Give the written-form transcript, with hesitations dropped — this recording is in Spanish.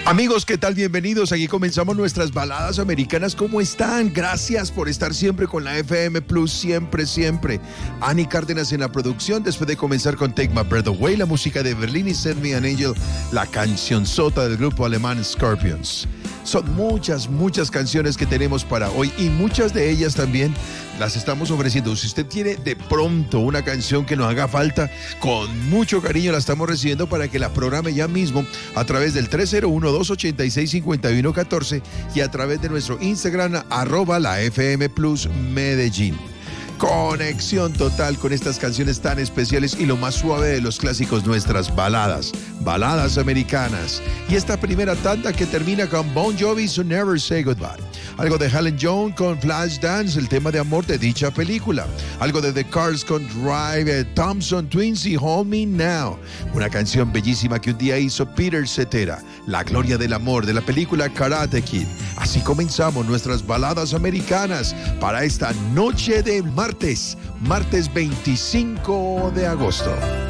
Amigos, ¿qué tal? Bienvenidos. Aquí comenzamos nuestras baladas americanas. ¿Cómo están? Gracias por estar siempre con la FM Plus, siempre. Ani Cárdenas en la producción, después de comenzar con Take My Breath Away, la música de Berlin y Send Me an Angel, la cancionzota del grupo alemán Scorpions. Son muchas canciones que tenemos para hoy y muchas de ellas también las estamos ofreciendo. Si usted tiene de pronto una canción que nos haga falta, con mucho cariño la estamos recibiendo para que la programe ya mismo a través del 301-286-5114 y a través de nuestro Instagram, @la FM Plus Medellín. Conexión total con estas canciones tan especiales y lo más suave de los clásicos, nuestras baladas americanas. Y esta primera tanda que termina con Bon Jovi, So Never Say Goodbye. Algo de Helen Jones con Flashdance, el tema de amor de dicha película. Algo de The Cars con Drive, Thompson Twins y Hold Me Now. Una canción bellísima que un día hizo Peter Cetera, La Gloria del Amor, de la película Karate Kid. Así comenzamos nuestras baladas americanas para esta noche de martes 25 de agosto.